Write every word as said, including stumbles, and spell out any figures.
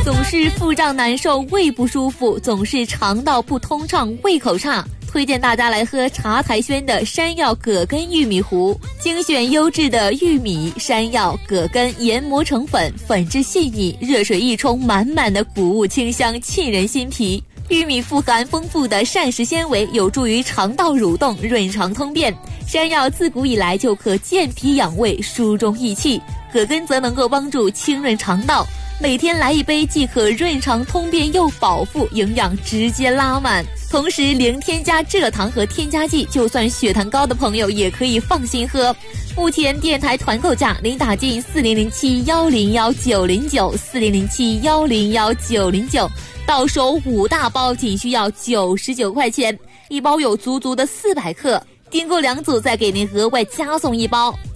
总是腹胀难受、胃不舒服，总是肠道不通畅、胃口差，推荐大家来喝茶台轩的山药葛根玉米糊，精选优质的玉米、山药、葛根研磨成粉，粉质细腻，热水一冲，满满的谷物清香，沁人心脾。玉米富含丰富的膳食纤维，有助于肠道蠕动、润肠通便。山药自古以来就可健脾养胃、疏中益气，葛根则能够帮助清润肠道。每天来一杯，既可润肠通便又饱腹，营养直接拉满。同时零添加蔗糖和添加剂，就算血糖高的朋友也可以放心喝。目前电台团购价，您打进四零零七幺零幺九零九四零零七幺零幺九零九，到手五大包仅需要九十九块钱，一包有足足的四百克，订购两组再给您额外加送一包。